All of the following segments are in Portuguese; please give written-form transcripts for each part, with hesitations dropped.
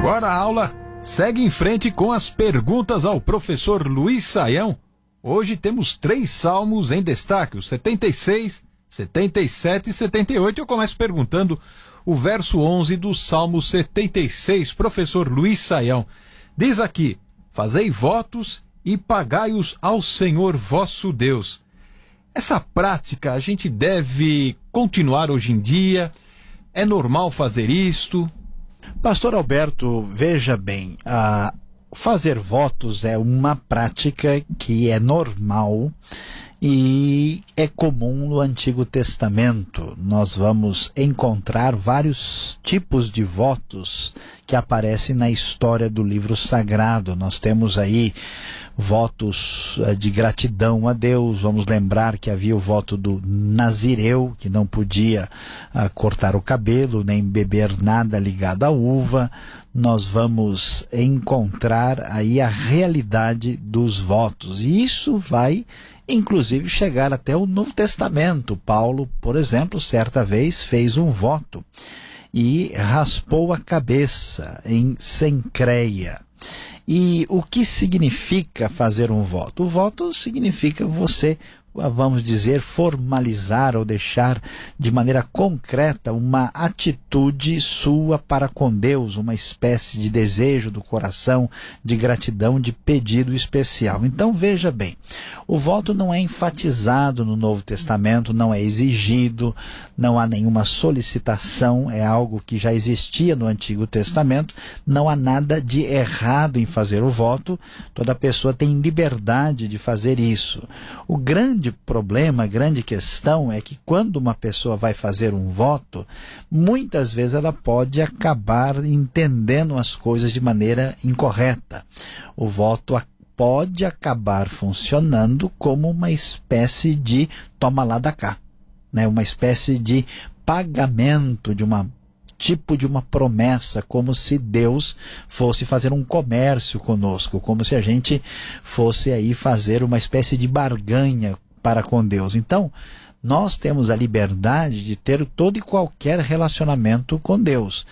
Agora a aula segue em frente com as perguntas ao professor Luiz Saião. Hoje temos 3 salmos em destaque, os 76, 77 e 78. Eu começo perguntando o verso 11 do Salmo 76. Professor Luiz Saião, diz aqui: fazei votos e pagai-os ao Senhor vosso Deus. Essa prática a gente deve continuar hoje em dia? É normal fazer isto? Pastor Alberto, veja bem, fazer votos é uma prática que é normal e é comum no Antigo Testamento. Nós vamos encontrar vários tipos de votos que aparecem na história do livro sagrado. Nós temos aí votos de gratidão a Deus. Vamos lembrar que havia o voto do Nazireu, que não podia cortar o cabelo, nem beber nada ligado à uva. Nós vamos encontrar aí a realidade dos votos. E isso vai, inclusive, chegar até o Novo Testamento. Paulo, por exemplo, certa vez fez um voto e raspou a cabeça em Cencreia. E o que significa fazer um voto? O voto significa você, vamos dizer, formalizar ou deixar de maneira concreta uma atitude sua para com Deus, uma espécie de desejo do coração, de gratidão, de pedido especial. Então veja bem, o voto não é enfatizado no Novo Testamento, não é exigido, não há nenhuma solicitação, é algo que já existia no Antigo Testamento, não há nada de errado em fazer o voto, toda pessoa tem liberdade de fazer isso. O grande problema, a grande questão é que quando uma pessoa vai fazer um voto, muitas vezes ela pode acabar entendendo as coisas de maneira incorreta. O voto pode acabar funcionando como uma espécie de toma lá da cá, né? Uma espécie de pagamento de uma tipo de uma promessa, como se Deus fosse fazer um comércio conosco, como se a gente fosse aí fazer uma espécie de barganha para com Deus. Então, nós temos a liberdade de ter todo e qualquer relacionamento com Deus,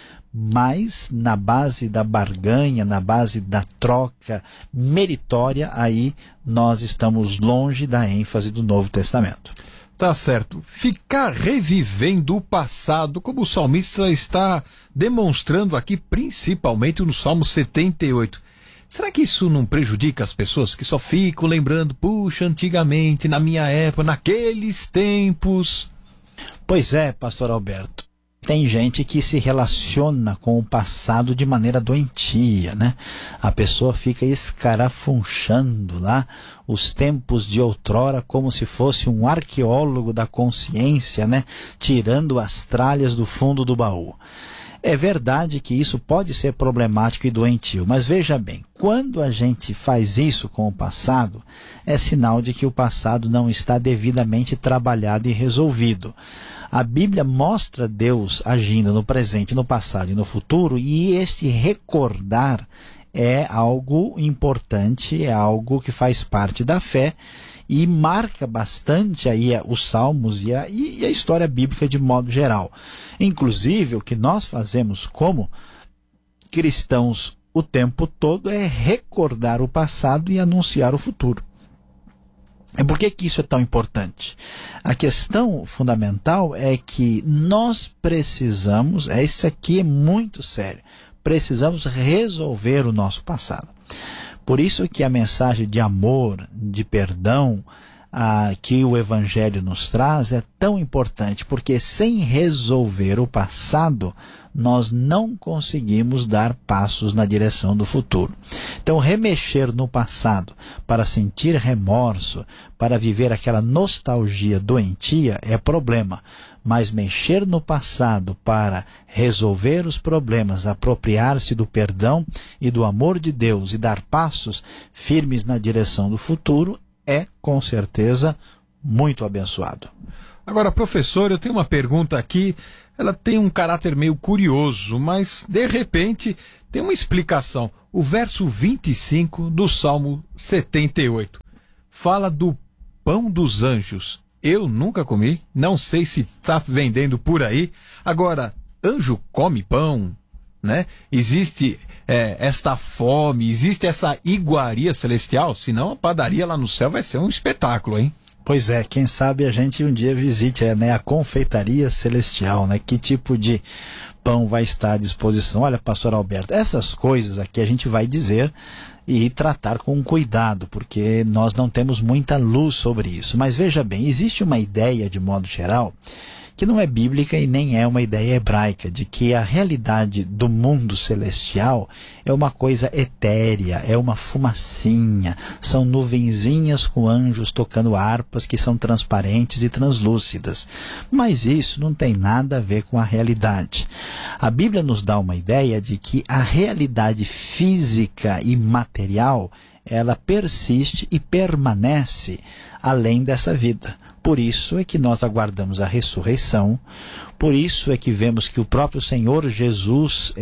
mas na base da barganha, na base da troca meritória, aí nós estamos longe da ênfase do Novo Testamento. Tá certo. Ficar revivendo o passado, como o salmista está demonstrando aqui, principalmente no Salmo 78. Será que isso não prejudica as pessoas que só ficam lembrando, puxa, antigamente, na minha época, naqueles tempos? Pois é, pastor Alberto. Tem gente que se relaciona com o passado de maneira doentia, né? A pessoa fica escarafunchando lá os tempos de outrora como se fosse um arqueólogo da consciência, né? Tirando as tralhas do fundo do baú. É verdade que isso pode ser problemático e doentio, mas veja bem, quando a gente faz isso com o passado, é sinal de que o passado não está devidamente trabalhado e resolvido. A Bíblia mostra Deus agindo no presente, no passado e no futuro, e este recordar é algo importante, é algo que faz parte da fé e marca bastante aí os salmos e a história bíblica de modo geral. Inclusive, o que nós fazemos como cristãos o tempo todo é recordar o passado e anunciar o futuro. E por que isso é tão importante? A questão fundamental é que nós precisamos, isso aqui é muito sério, precisamos resolver o nosso passado. Por isso que a mensagem de amor, de perdão, que o Evangelho nos traz é tão importante, porque sem resolver o passado, nós não conseguimos dar passos na direção do futuro. Então, remexer no passado para sentir remorso, para viver aquela nostalgia doentia é problema. Mas mexer no passado para resolver os problemas, apropriar-se do perdão e do amor de Deus e dar passos firmes na direção do futuro é, com certeza, muito abençoado. Agora, professor, eu tenho uma pergunta aqui, ela tem um caráter meio curioso, mas, de repente, tem uma explicação. O verso 25 do Salmo 78 fala do pão dos anjos. Eu nunca comi, não sei se está vendendo por aí. Agora, anjo come pão? né? Existe esta fome, existe essa iguaria celestial, senão a padaria lá no céu vai ser um espetáculo, hein? Pois é, quem sabe a gente um dia visite a confeitaria celestial, né? Que tipo de pão vai estar à disposição? Olha, pastor Alberto, essas coisas aqui a gente vai dizer e tratar com cuidado, porque nós não temos muita luz sobre isso. Mas veja bem, existe uma ideia, de modo geral, que não é bíblica e nem é uma ideia hebraica, de que a realidade do mundo celestial é uma coisa etérea, é uma fumacinha, são nuvenzinhas com anjos tocando harpas que são transparentes e translúcidas. Mas isso não tem nada a ver com a realidade. A Bíblia nos dá uma ideia de que a realidade física e material, ela persiste e permanece além dessa vida. Por isso é que nós aguardamos a ressurreição, por isso é que vemos que o próprio Senhor Jesus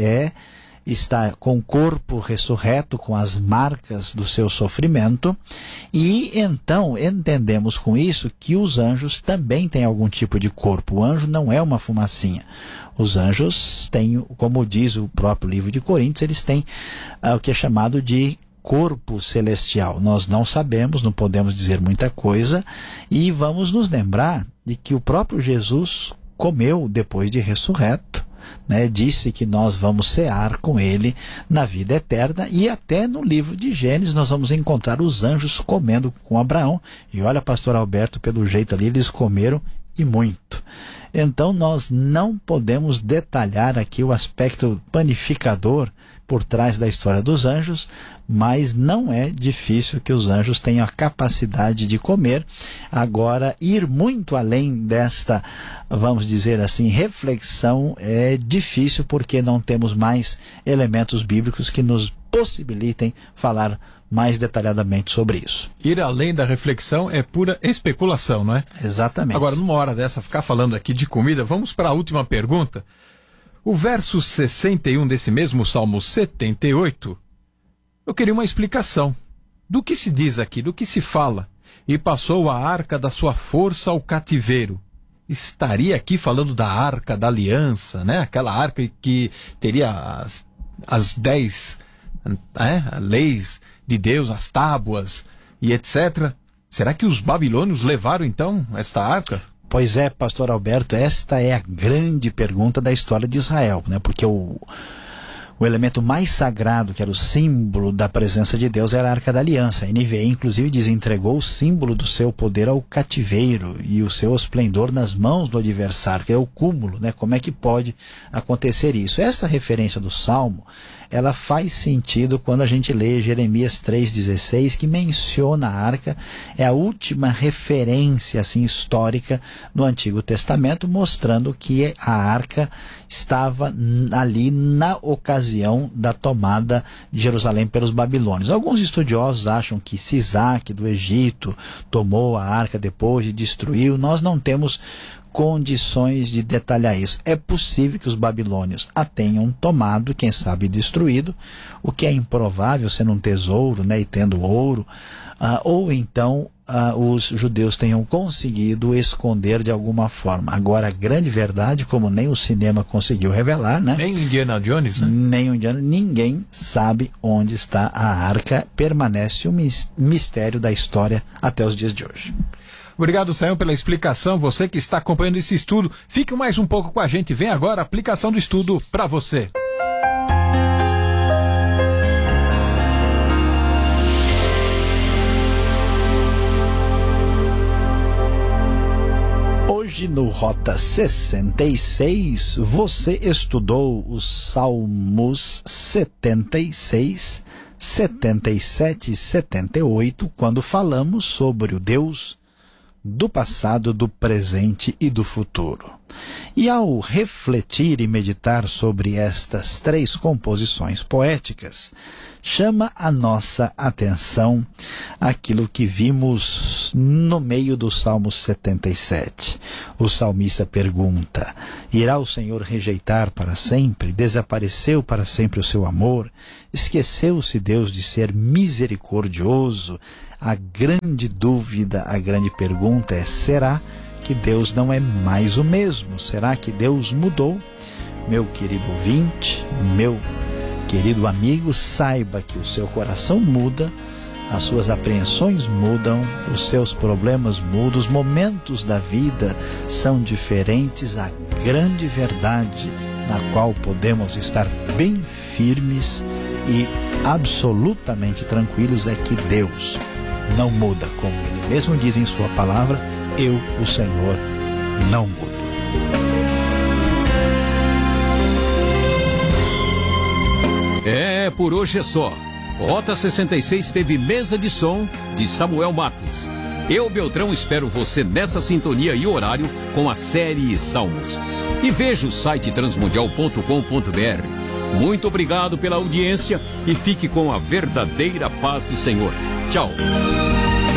está com o corpo ressurreto, com as marcas do seu sofrimento, e então entendemos com isso que os anjos também têm algum tipo de corpo. O anjo não é uma fumacinha. Os anjos têm, como diz o próprio livro de Coríntios, eles têm o que é chamado de corpo celestial. Nós não sabemos, não podemos dizer muita coisa, e vamos nos lembrar de que o próprio Jesus comeu depois de ressurreto, né? Disse que nós vamos cear com ele na vida eterna, e até no livro de Gênesis nós vamos encontrar os anjos comendo com Abraão, e olha, pastor Alberto, pelo jeito ali eles comeram e muito. Então nós não podemos detalhar aqui o aspecto panificador por trás da história dos anjos, mas não é difícil que os anjos tenham a capacidade de comer. Agora, ir muito além desta, vamos dizer assim, reflexão é difícil, porque não temos mais elementos bíblicos que nos possibilitem falar mais detalhadamente sobre isso. Ir além da reflexão é pura especulação, não é? Exatamente. Agora, numa hora dessa, ficar falando aqui de comida, vamos para a última pergunta. O verso 61 desse mesmo Salmo 78, eu queria uma explicação. Do que se diz aqui, do que se fala? E passou a arca da sua força ao cativeiro. Estaria aqui falando da arca da aliança, né? Aquela arca que teria as 10 leis de Deus, as tábuas e etc. Será que os babilônios levaram então esta arca? Pois é, pastor Alberto, esta é a grande pergunta da história de Israel, né? Porque o elemento mais sagrado, que era o símbolo da presença de Deus, era a Arca da Aliança. A NVI, inclusive, diz: entregou o símbolo do seu poder ao cativeiro e o seu esplendor nas mãos do adversário, que é o cúmulo, né? Como é que pode acontecer isso? Essa referência do Salmo, ela faz sentido quando a gente lê Jeremias 3,16, que menciona a arca. É a última referência assim, histórica no Antigo Testamento, mostrando que a arca estava ali na ocasião da tomada de Jerusalém pelos babilônios. Alguns estudiosos acham que Sisaque, do Egito, tomou a arca depois e destruiu. Nós não temos condições de detalhar isso. É possível que os babilônios a tenham tomado, quem sabe destruído, o que é improvável, sendo um tesouro, né, e tendo ouro, ou então os judeus tenham conseguido esconder de alguma forma. Agora, a grande verdade, como nem o cinema conseguiu revelar, né? Nem Indiana Jones, né? Nem o Indiana, ninguém sabe onde está a arca. Permanece um mistério da história até os dias de hoje. Obrigado, Sayão, pela explicação. Você que está acompanhando esse estudo, fique mais um pouco com a gente. Vem agora a aplicação do estudo para você. Hoje no Rota 66, você estudou os Salmos 76, 77 e 78, quando falamos sobre o Deus do passado, do presente e do futuro. E ao refletir e meditar sobre estas três composições poéticas, chama a nossa atenção aquilo que vimos no meio do Salmo 77. O salmista pergunta: irá o Senhor rejeitar para sempre? Desapareceu para sempre o seu amor? Esqueceu-se Deus de ser misericordioso? A grande dúvida, a grande pergunta é: será que Deus não é mais o mesmo? Será que Deus mudou? meu querido ouvinte, meu querido amigo, saiba que o seu coração muda, as suas apreensões mudam, os seus problemas mudam, os momentos da vida são diferentes. A grande verdade na qual podemos estar bem firmes e absolutamente tranquilos é que Deus não muda, como Ele mesmo diz em sua palavra, eu, o Senhor, não mudo. Por hoje é só. Rota 66 teve mesa de som de Samuel Matos. Eu, Beltrão, espero você nessa sintonia e horário com a série Salmos. E veja o site transmundial.com.br. Muito obrigado pela audiência e fique com a verdadeira paz do Senhor. Tchau.